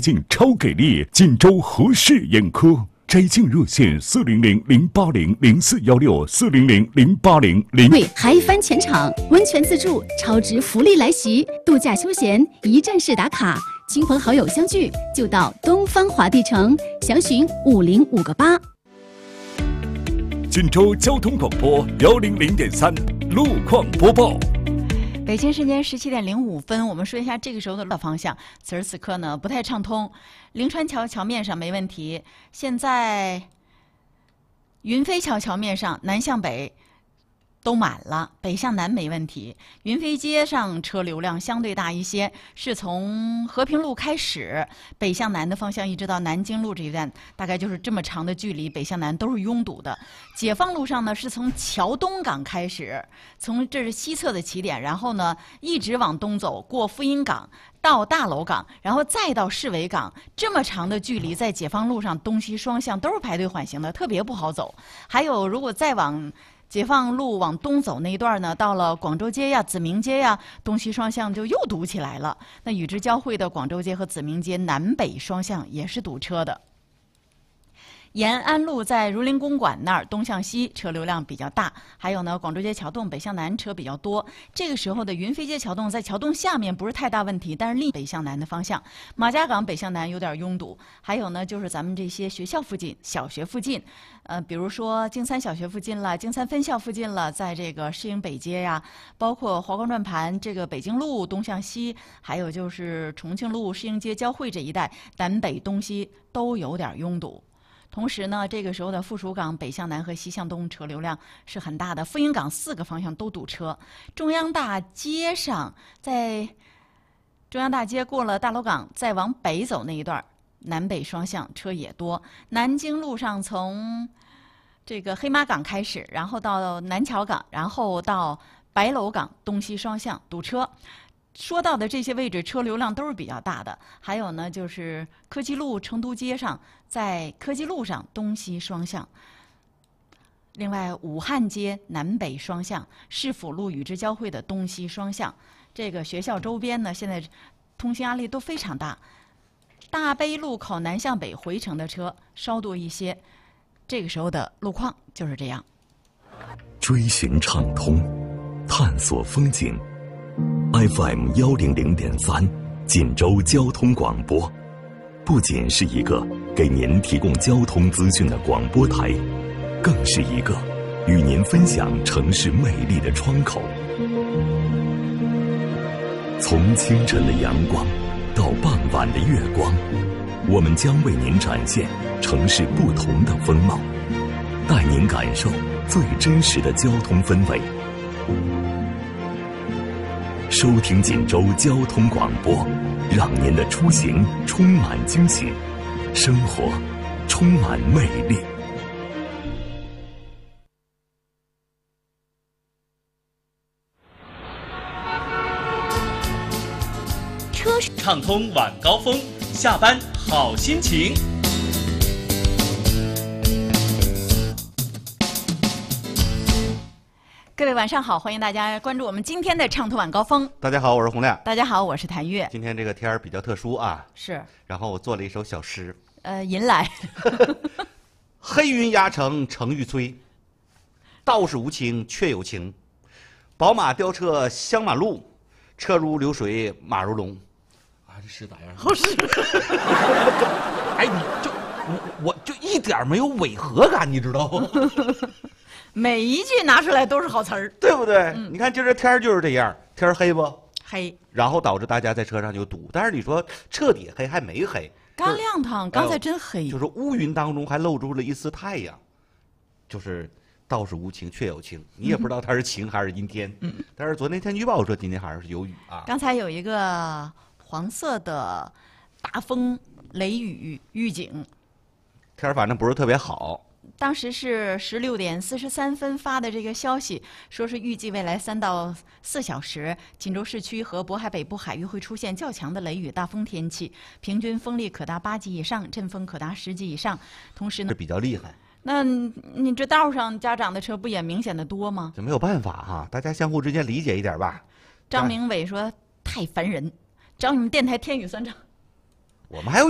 镜超给力，锦州和氏眼科。摘镜热线400-080-0416，400-080-0。 为嗨翻全场，温泉自助超值福利来袭，度假休闲一站式打卡，亲朋好友相聚就到东方华帝城，详询505个8。 锦州交通广播100.3路况播报。 北京时间17:05，我们说一下这个时候的方向。此时此刻呢，不太畅通。灵川桥桥面上没问题，现在云飞桥桥面上南向北都满了，北向南没问题。云飞街上车流量相对大一些，是从和平路开始，北向南的方向一直到南京路这一段，大概就是这么长的距离，北向南都是拥堵的。解放路上呢，是从桥东港开始，这是西侧的起点，然后呢一直往东走，过福音港到大楼港，然后再到市委港，这么长的距离，在解放路上东西双向都是排队缓行的，特别不好走。还有，如果再往解放路往东走那一段呢，到了广州街呀、子明街呀，东西双向就又堵起来了。那与之交汇的广州街和子明街南北双向也是堵车的。延安路在儒林公馆那儿东向西车流量比较大，还有呢广州街桥洞北向南车比较多。这个时候的云飞街桥洞在桥洞下面不是太大问题，但是另北向南的方向，马家港北向南有点拥堵。还有呢就是咱们这些学校附近、小学附近，比如说京三小学附近了、京三分校附近了，在这个市营北街呀，包括华光转盘这个北京路东向西，还有就是重庆路市营街交汇这一带，南北东西都有点拥堵。同时呢，这个时候的附属港北向南和西向东车流量是很大的，福音港4个方向都堵车。中央大街上，在中央大街过了大楼港，再往北走那一段，南北双向车也多。南京路上从这个黑马港开始，然后到南桥港，然后到白楼港，东西双向堵车。说到的这些位置车流量都是比较大的，还有呢就是科技路成都街上，在科技路上东西双向。另外武汉街南北双向，市府路与之交汇的东西双向。这个学校周边呢，现在通行压力都非常大。大悲路口南向北回程的车稍多一些，这个时候的路况就是这样。 追寻畅通，探索风景。FM 100.3锦州交通广播，不仅是一个给您提供交通资讯的广播台，更是一个与您分享城市魅力的窗口。从清晨的阳光到傍晚的月光，我们将为您展现城市不同的风貌，带您感受最真实的交通氛围。收听锦州交通广播，让您的出行充满惊喜，生活充满魅力。 车畅通晚高峰，下班好心情。 各位晚上好，欢迎大家关注我们今天的畅通晚高峰。 大家好，我是洪亮。 大家好，我是谭月。 今天这个天儿比较特殊啊， 是。 然后我做了一首小诗， 吟来。 黑云压城城欲摧，道是无晴却有晴。宝马飙车香马路，车如流水马如龙。啊，这诗咋样？ 好诗。 哎，我就一点没有违和感，你知道吗？ 每一句拿出来都是好词儿， 对不对？你看今儿这天就是这样，天黑不？ 黑， 然后导致大家在车上就堵。但是你说彻底黑还没黑， 刚亮堂，刚才真黑。 就是乌云当中还露出了一丝太阳，就是道是无晴却有晴，你也不知道它是晴还是阴天。但是昨天天气预报说今天好像是有雨啊。 刚才有一个黄色的大风雷雨预警， 天反正不是特别好。 当时是16:43发的这个消息，说是预计未来3到4小时，锦州市区和渤海北部海域会出现较强的雷雨大风天气，平均风力可达8级以上，阵风可达10级以上。同时呢， 这比较厉害。 那你这道上家长的车不也明显的多吗？ 这没有办法哈，大家相互之间理解一点吧。 张明伟说太烦人，找你们电台天雨算账。 我们还有